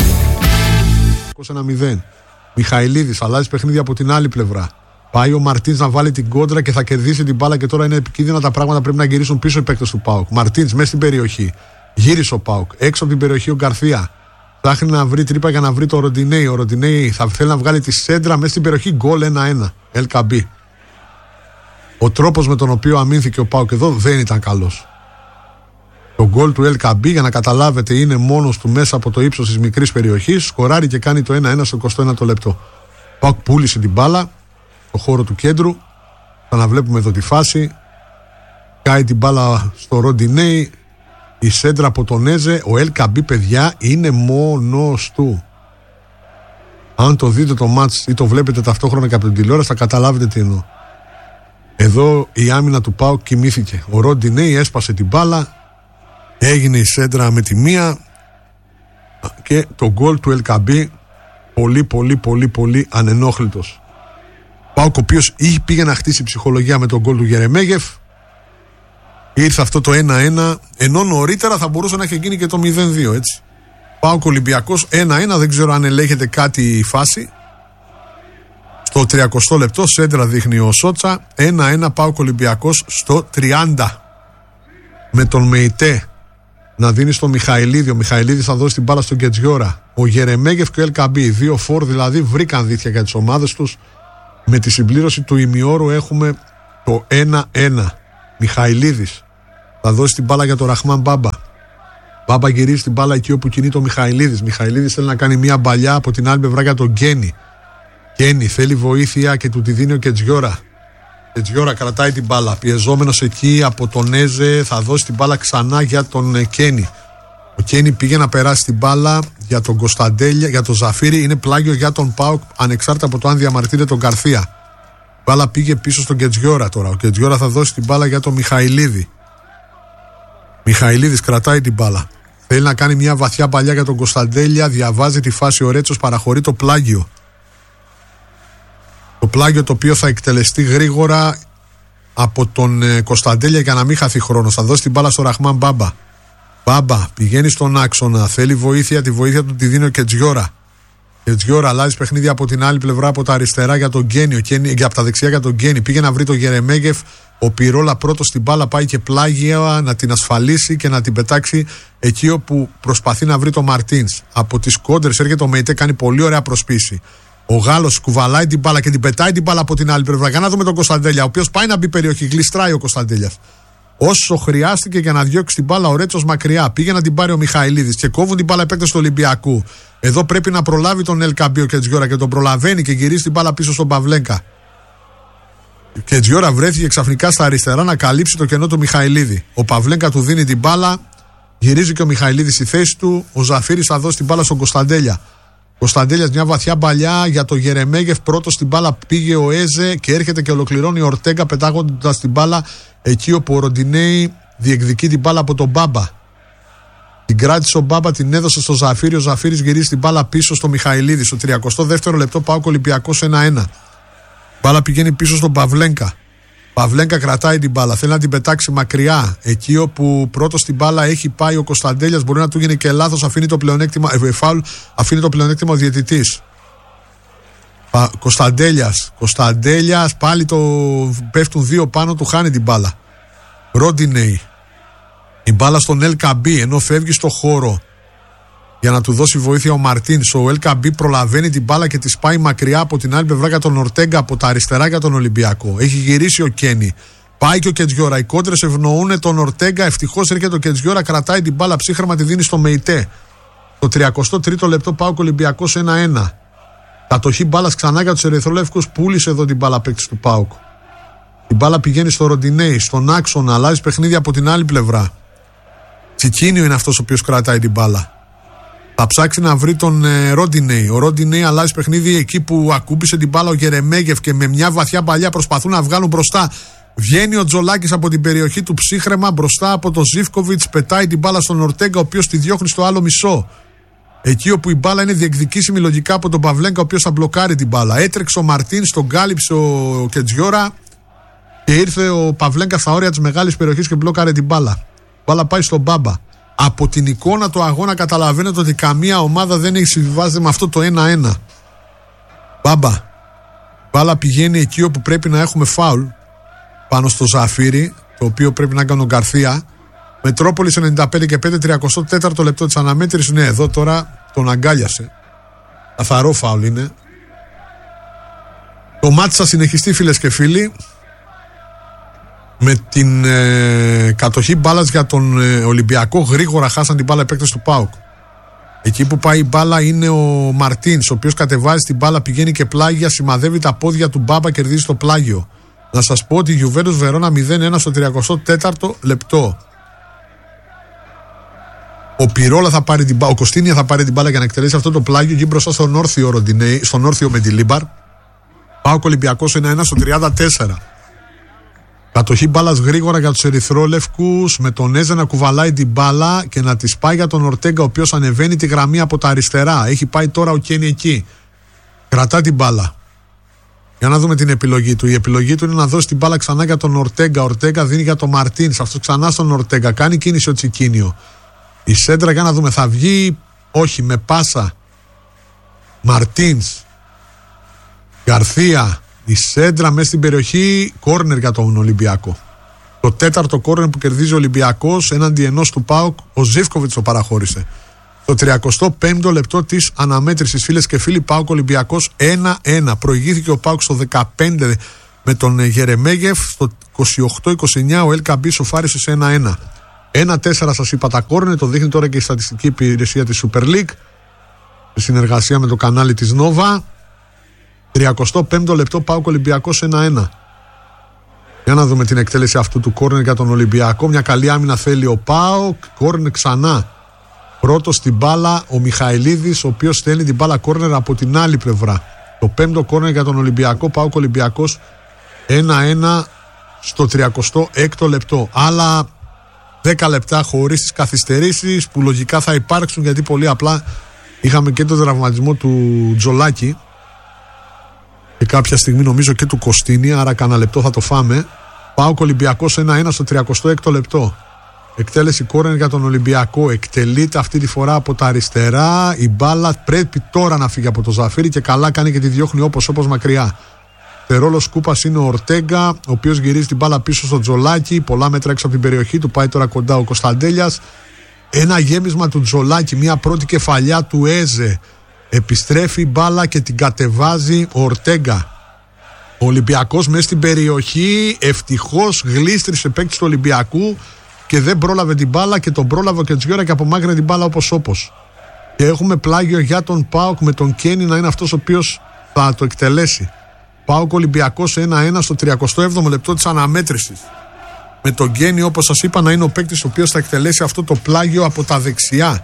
1-0. Μιχαηλίδης αλλάζει παιχνίδι από την άλλη πλευρά. Πάει ο Μαρτίνς να βάλει την κόντρα και θα κερδίσει την μπάλα και τώρα είναι επικίνδυνα τα πράγματα. Πρέπει να γυρίσουν πίσω οι παίκτες του ΠΑΟΚ. Μαρτίνς μέσα στην περιοχή. Γύρισε ο ΠΑΟΚ. Έξω από την περιοχή ο Γκαρθία. Ψάχνει να βρει τρύπα για να βρει το Ροντινέι. Ο Ροντινέι θα θέλει να βγάλει τη σέντρα μέσα στην περιοχή. Γκολ 1-1. LKB. Ο τρόπος με τον οποίο αμήνθηκε ο ΠΑΟΚ εδώ δεν ήταν καλός. Το γκολ του LKB, για να καταλάβετε, είναι μόνος του μέσα από το ύψος της μικρής περιοχής. Σκοράρει και κάνει το 1-1 στο 21ο λεπτό. Ο ΠΑΟΚ πούλησε την μπάλα στο χώρο του κέντρου. Ξαναβλέπουμε εδώ τη φάση. Κάει την μπάλα στο Ροντινέι. Η σέντρα από τον Έζε. Ο LKB, παιδιά, είναι μόνος του. Αν το δείτε το μάτς ή το βλέπετε ταυτόχρονα και από την τηλεόραση, θα καταλάβετε τι εννοώ. Εδώ η άμυνα του ΠΑΟΚ κοιμήθηκε. Ο Ροντινέι έσπασε την μπάλα. Έγινε η σέντρα με τη μία. Και το γκολ του LKB πολύ ανενόχλητος. ΠΑΟΚ, ο οποίος πήγε να χτίσει ψυχολογία με τον γκολ του Γερεμέγεφ. Ήρθε αυτό το 1-1, ενώ νωρίτερα θα μπορούσε να έχει γίνει και το 0-2, έτσι. ΠΑΟΚ Ολυμπιακός 1-1, δεν ξέρω αν ελέγχεται κάτι η φάση. Στο 30 λεπτό σέντρα δείχνει ο Σότσα. 1-1 ΠΑΟΚ Ολυμπιακός στο 30. Με τον Μεϊτέ να δίνει στο Μιχαηλίδη. Ο Μιχαηλίδης θα δώσει την μπάλα στον Κετζιόρα. Ο Γερεμέγεφ και ο Ελκαμπή, 2 φορ δηλαδή, βρήκαν δίχτυα για τις ομάδες τους. Με τη συμπλήρωση του ημιώρου έχουμε το 1-1. Μιχαηλίδης θα δώσει την μπάλα για τον Ραχμάν Μπάμπα. Μπάμπα γυρίζει την μπάλα εκεί όπου κινεί το Μιχαηλίδης. Μιχαηλίδης θέλει να κάνει μια μπαλιά από την άλλη πλευρά για τον Γκένι. Γκένι θέλει βοήθεια και του τη δίνει ο Κετζιόρα. Κετζιόρα κρατάει την μπάλα. Πιεζόμενος εκεί από τον Έζε, θα δώσει την μπάλα ξανά για τον Κένι. Ο Κένι πήγε να περάσει την μπάλα για τον Κωνσταντέλια, για τον Ζαφύρι. Είναι πλάγιο για τον ΠΑΟΚ, ανεξάρτητα από το αν διαμαρτύρεται τον Καρθία. Η μπάλα πήγε πίσω στον Κετζιόρα τώρα. Ο Κετζιόρα θα δώσει την μπάλα για τον Μιχαηλίδη. Μιχαηλίδης κρατάει την μπάλα. Θέλει να κάνει μια βαθιά παλιά για τον Κωνσταντέλια. Διαβάζει τη φάση ο Ρέτσος, παραχωρεί το πλάγιο. Το πλάγιο το οποίο θα εκτελεστεί γρήγορα από τον Κωνσταντέλια για να μην χαθεί χρόνο. Θα δώσει την μπάλα στο Ραχμάν Μπάμπα. Μπάμπα πηγαίνει στον άξονα. Θέλει βοήθεια. Τη βοήθεια του τη δίνει ο Κετζιόρα. Κετζιόρα αλλάζει παιχνίδι από την άλλη πλευρά, από τα αριστερά για τον Γκένι. Από τα δεξιά για τον Γκένι. Πήγε να βρει τον Γερεμέγεφ. Ο Πυρόλα πρώτο στην μπάλα, πάει και πλάγια να την ασφαλίσει και να την πετάξει εκεί όπου προσπαθεί να βρει τον Μαρτίνς. Από τις κόντρες έρχεται ο Μεϊτέ, κάνει πολύ ωραία προσπίση. Ο Γάλλος κουβαλάει την μπάλα και την πετάει την μπάλα από την άλλη πλευρά. Για να δούμε τον Κωνσταντέλια, ο οποίος πάει να μπει περιοχή, γλιστράει ο Κωνσταντέλιας. Όσο χρειάστηκε για να διώξει την μπάλα ο Ρέτσος μακριά, πήγε να την πάρει ο Μιχαηλίδης και κόβουν την μπάλα επέκταση του Ολυμπιακού. Εδώ πρέπει να προλάβει τον Ελκαμπή ο Κετζιόρα και τον προλαβαίνει και γυρίζει την μπάλα πίσω στον Παυλέγκα. Ο Κετζιόρα βρέθηκε ξαφνικά στα αριστερά να καλύψει το κενό του Μιχαηλίδη. Ο Παυλέγκα του δίνει την μπάλα, γυρίζει και ο Μιχαηλίδης στη θέση του. Ο Ζαφύρης θα δώσει την μπάλα στον Κωνσταντέλια. Κωνσταντέλιας μια βαθιά μπαλιά για το Γερεμέγεφ. Πρώτο στην μπάλα πήγε ο Έζε και έρχεται και ολοκληρώνει ο Ορτέγκα πετάγοντας την μπάλα εκεί όπου ο Ροντινέη διεκδικεί την μπάλα από τον Μπάμπα. Την κράτησε ο Μπάμπα, την έδωσε στο Ζαφύρι. Ο Ζαφύρης γυρίζει την μπάλα πίσω στο Μιχαηλίδη. Στο 32ο λεπτό ΠΑΟΚ Ολυμπιακός 1-1. Μπάλα πηγαίνει πίσω στον Παυλέγκα. Παυλέγκα κρατάει την μπάλα. Θέλει να την πετάξει μακριά. Εκεί όπου πρώτο την μπάλα έχει πάει ο Κωνσταντέλιας. Μπορεί να του γίνει και λάθος. Αφήνει το πλεονέκτημα. Φάουλ. Αφήνει το πλεονέκτημα ο διαιτητής. Κωνσταντέλιας. Πάλι πέφτουν δύο πάνω του. Χάνει την μπάλα. Ρόντινεϊ. Η μπάλα στον Ελκαμπή. Ενώ φεύγει στο χώρο για να του δώσει βοήθεια ο Μαρτίνς. Ο Ελκαμπή προλαβαίνει την μπάλα και τη σπάει μακριά από την άλλη πλευρά για τον Ορτέγκα, από τα αριστερά για τον Ολυμπιακό. Έχει γυρίσει ο Κένι. Πάει και ο Κετζιόρα. Οι κόντρες ευνοούν τον Ορτέγκα. Ευτυχώς έρχεται ο Κετζιόρα, κρατάει την μπάλα ψύχρεμα, τη δίνει στο Μεϊτέ. Το 33ο λεπτό ΠΑΟΚ Ολυμπιακός 1-1. Κατοχή μπάλας ξανά για τους ερυθρόλευκους. Πούλησε εδώ την μπάλα παίκτης του ΠΑΟΚ. Η μπάλα πηγαίνει στο Ροντινέη, στον άξονα. Αλλάζει παιχνίδι από την άλλη πλευρά. Τσικίνιο είναι αυτός ο οποίος κρατάει την μπάλα. Θα ψάξει να βρει τον Ρόντινεϊ. Ο Ρόντινεϊ αλλάζει παιχνίδι εκεί που ακούμπησε την μπάλα ο Γερεμέγεφ και με μια βαθιά παλιά προσπαθούν να βγάλουν μπροστά. Βγαίνει ο Τζολάκης από την περιοχή του ψύχρεμα μπροστά από τον Ζίβκοβιτς. Πετάει την μπάλα στον Ορτέγκα, ο οποίος τη διώχνει στο άλλο μισό. Εκεί όπου η μπάλα είναι διεκδικήσιμη λογικά από τον Παυλέγκα, ο οποίος θα μπλοκάρει την μπάλα. Έτρεξε ο Μαρτίνς, τον κάλυψε ο Κετζιόρα και ήρθε ο Παυλέγκα στα όρια της μεγάλης περιοχής και μπλοκάρε την μπάλα. Η μπάλα πάει στον Μπάμπα. Από την εικόνα του αγώνα καταλαβαίνετε ότι καμία ομάδα δεν έχει συμβιβάζεται με αυτό το 1-1. Μπάμπα. Μπάλα πηγαίνει εκεί όπου πρέπει να έχουμε φάουλ πάνω στο Ζαφύρι, το οποίο πρέπει να κάνει ο Γκαρθία. Μετρόπολης 95 και 5, 34ο λεπτό της αναμέτρησης. Ναι, εδώ τώρα τον αγκάλιασε. Καθαρό φάουλ είναι. Το μάτς θα συνεχιστεί, φίλες και φίλοι, με την κατοχή μπάλας για τον Ολυμπιακό. Γρήγορα χάσαν την μπάλα επέκταση του ΠΑΟΚ. Εκεί που πάει η μπάλα είναι ο Μαρτίνς, ο οποίος κατεβάζει την μπάλα, πηγαίνει και πλάγια, σημαδεύει τα πόδια του Μπάμπα, κερδίζει το πλάγιο. Να σας πω ότι η Γιουβέντους Βερόνα 0-1 στο 34ο λεπτό. Ο Πυρόλα θα πάρει την μπάλα, ο Κωστίνια θα πάρει την μπάλα για να εκτελέσει αυτό το πλάγιο εκεί μπροστά στον όρθιο Ροντινέη, στον όρθιο Μεντιλίμπαρ. ΠΑΟΚ Ολυμπιακός 1-1 στο 34. Κατοχή μπάλας γρήγορα για τους ερυθρόλευκους, με τον Έζε να κουβαλάει την μπάλα και να τη πάει για τον Ορτέγκα, ο οποίος ανεβαίνει τη γραμμή από τα αριστερά. Έχει πάει τώρα ο Κένι εκεί. Κρατά την μπάλα. Για να δούμε την επιλογή του. Η επιλογή του είναι να δώσει την μπάλα ξανά για τον Ορτέγκα. Ορτέγκα δίνει για τον Μαρτίνς. Αυτό ξανά στον Ορτέγκα. Κάνει κίνηση ο Τσικίνιο. Η σέντρα, για να δούμε, θα βγει. Όχι, με πάσα. Μαρτίνς. Γκαρθία. Η σέντρα μέσα στην περιοχή. Κόρνερ για τον Ολυμπιακό. Το τέταρτο κόρνερ που κερδίζει ο Ολυμπιακός έναντι ενός του ΠΑΟΚ, ο Ζίβκοβιτς το παραχώρησε. Το 35ο λεπτό της αναμέτρησης, φίλες και φίλοι, ΠΑΟΚ Ολυμπιακός 1-1. Προηγήθηκε ο ΠΑΟΚ στο 15 με τον Γερεμέγεφ. Στο 28-29 ο Ελκαμπή σοφάρισε σε 1-1. 1-4 σας είπα τα κόρνερ, το δείχνει τώρα και η στατιστική υπηρεσία της Super League σε συνεργασία με το κανάλι της Nova. 35ο λεπτό ΠΑΟΚ Ολυμπιακός 1-1. Για να δούμε την εκτέλεση αυτού του κόρνερ για τον Ολυμπιακό. Μια καλή άμυνα θέλει ο ΠΑΟΚ. Κόρνερ ξανά. Πρώτος στην μπάλα ο Μιχαηλίδης, ο οποίος στέλνει την μπάλα κόρνερ από την άλλη πλευρά. Το 5ο κόρνερ για τον Ολυμπιακό. ΠΑΟΚ Ολυμπιακός 1-1 στο 36ο λεπτό. Άλλα 10 λεπτά χωρίς τις καθυστερήσεις που λογικά θα υπάρξουν, γιατί πολύ απλά είχαμε και τον τραυματισμό του Τζολάκη και κάποια στιγμή νομίζω και του Κωστίνη, άρα κανένα λεπτό θα το φάμε. ΠΑΟΚ Ολυμπιακός 1-1 στο 36ο λεπτό. Εκτέλεση κόρνερ για τον Ολυμπιακό. Εκτελείται αυτή τη φορά από τα αριστερά. Η μπάλα πρέπει τώρα να φύγει από το Ζαφύρι και καλά κάνει και τη διώχνει όπως μακριά. Τερόλος Κούπας είναι ο Ορτέγκα, ο οποίος γυρίζει την μπάλα πίσω στο Τζολάκη. Πολλά μέτρα έξω από την περιοχή του. Πάει τώρα κοντά ο Κωνσταντέλιας. Ένα γέμισμα του Τζολάκη. Μια πρώτη κεφαλιά του Έζε. Επιστρέφει η μπάλα και την κατεβάζει ο Ορτέγκα. Ο Ολυμπιακός μέσα στην περιοχή. Ευτυχώς γλίστρισε παίκτης του Ολυμπιακού και δεν πρόλαβε την μπάλα και τον πρόλαβε ο Κετζιόρα και απομάκρυνε την μπάλα όπως. Και έχουμε πλάγιο για τον ΠΑΟΚ με τον Κένι να είναι αυτός ο οποίος θα το εκτελέσει. ΠΑΟΚ Ολυμπιακός 1-1 στο 37ο λεπτό της αναμέτρησης. Με τον Κένι, όπως σας είπα, να είναι ο παίκτης ο οποίος θα εκτελέσει αυτό το πλάγιο από τα δεξιά.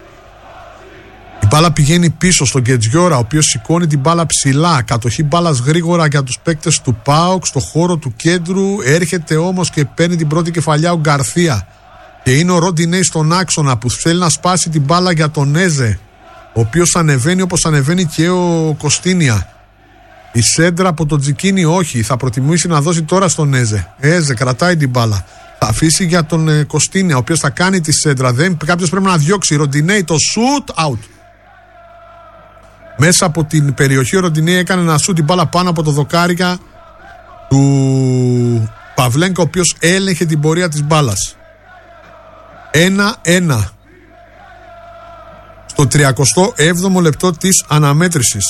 Η μπάλα πηγαίνει πίσω στον Κετζιόρα, ο οποίος σηκώνει την μπάλα ψηλά. Κατοχή μπάλας γρήγορα για τους παίκτες του ΠΑΟΚ στο χώρο του κέντρου. Έρχεται όμως και παίρνει την πρώτη κεφαλιά ο Γκαρθία. Και είναι ο Ροντινέι στον άξονα που θέλει να σπάσει την μπάλα για τον Έζε, ο οποίος ανεβαίνει όπως ανεβαίνει και ο Κωστίνια. Η σέντρα από τον Τζικίνι όχι, θα προτιμήσει να δώσει τώρα στον Έζε. Έζε κρατάει την μπάλα. Θα αφήσει για τον Κωστίνια, ο οποίος θα κάνει τη σέντρα. Κάποιος πρέπει να διώξει. Ροντινέι το shoot out. Μέσα από την περιοχή ο Ροντινέι έκανε να σούτ την μπάλα πάνω από το δοκάρια του Παυλένκα, ο οποίος έλεγχε την πορεία της μπάλας. 1-1 στο 37ο λεπτό της αναμέτρησης.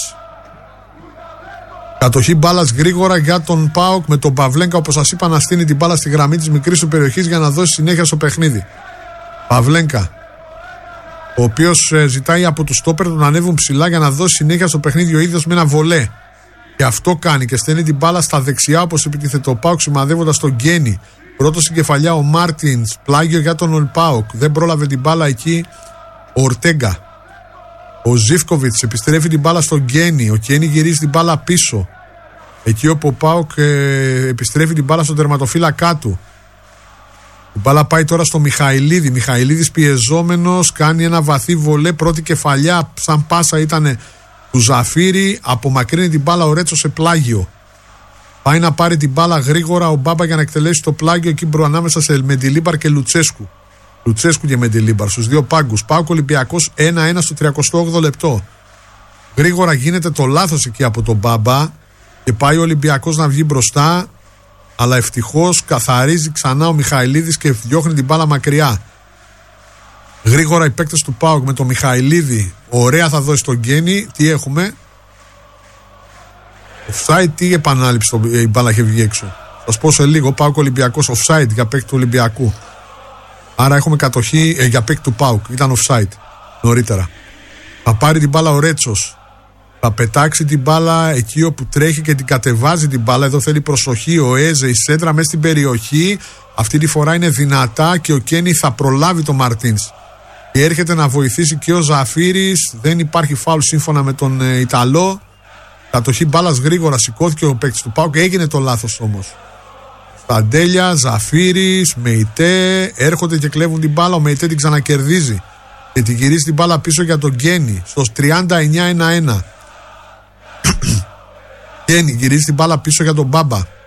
Κατοχή μπάλας γρήγορα για τον ΠΑΟΚ με τον Παυλένκα, όπως σας είπα, να στείνει την μπάλα στη γραμμή της μικρής του περιοχής για να δώσει συνέχεια στο παιχνίδι. Παυλένκα, ο οποίος ζητάει από τους στόπερ του να ανέβουν ψηλά για να δώσει συνέχεια στο παιχνίδι ο ίδιος με ένα βολέ. Και αυτό κάνει και στέλνει την μπάλα στα δεξιά όπως επιτίθεται ο ΠΑΟΚ, σημαδεύοντας τον Γκένι. Πρώτος στην κεφαλιά ο Μάρτινς, πλάγιο για τον ΠΑΟΚ. Δεν πρόλαβε την μπάλα εκεί ο Ορτέγκα. Ο Ζίβκοβιτς επιστρέφει την μπάλα στον Γκένι. Ο Γκένι γυρίζει την μπάλα πίσω. Εκεί όπου ο ΠΑΟΚ επιστρέφει την μπάλα στον τερματοφύλακά του. Η μπάλα πάει τώρα στο Μιχαηλίδη. Μιχαηλίδης πιεζόμενος κάνει ένα βαθύ βολέ. Πρώτη κεφαλιά, σαν πάσα ήταν του Ζαφύρι. Απομακρύνει την μπάλα ο Ρέτσο σε πλάγιο. Πάει να πάρει την μπάλα γρήγορα ο Μπάμπα για να εκτελέσει το πλάγιο εκεί ανάμεσα σε Μεντιλίμπαρ και Λουτσέσκου. Λουτσέσκου και Μεντιλίμπαρ στους δύο πάγκους. ΠΑΟΚ Ολυμπιακός 1-1 στο 38ο λεπτό. Γρήγορα γίνεται το λάθος εκεί από τον Μπάμπα και πάει ο Ολυμπιακός να βγει μπροστά. Αλλά ευτυχώς καθαρίζει ξανά ο Μιχαηλίδης και διώχνει την μπάλα μακριά. Γρήγορα οι παίκτες του ΠΑΟΚ με τον Μιχαηλίδη. Ωραία θα δώσει τον Γκένι. Τι έχουμε? Offside, τι επανάληψη η μπάλα είχε βγει έξω. Θα σας πω σε λίγο. ΠΑΟΚ Ολυμπιακός offside για παίκτη του Ολυμπιακού. Άρα έχουμε κατοχή για παίκτη του ΠΑΟΚ. Ήταν offside νωρίτερα. Θα πάρει την μπάλα ο Ρέτσος. Θα πετάξει την μπάλα εκεί όπου τρέχει και την κατεβάζει την μπάλα. Εδώ θέλει προσοχή ο Έζε. Η σέντρα μέσα στην περιοχή. Αυτή τη φορά είναι δυνατά και ο Κένι θα προλάβει τον Μαρτίνς. Και έρχεται να βοηθήσει και ο Ζαφύρης. Δεν υπάρχει φάουλ σύμφωνα με τον Ιταλό. Κατοχή μπάλας γρήγορα. Σηκώθηκε ο παίκτης του ΠΑΟΚ και έγινε το λάθος όμως. Σταντέλια, Ζαφύρης, Μεϊτέ έρχονται και κλέβουν την μπάλα. Ο Μεϊτέ την ξανακερδίζει και την γυρίζει την μπάλα πίσω για τον Γκένι. Στο 39-1-1. Γκένι γυρίζει την μπάλα πίσω για τον Μπάμπα.